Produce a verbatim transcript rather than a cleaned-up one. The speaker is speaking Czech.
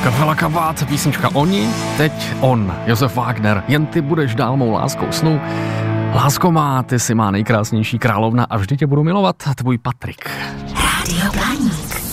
Kapela Kabát, písnička Oni, teď on, Josef Wagner, jen ty budeš dál mou láskou snu. Lásko má, ty si má nejkrásnější královna a vždy tě budu milovat, tvůj Patrik. Rádio Blaník.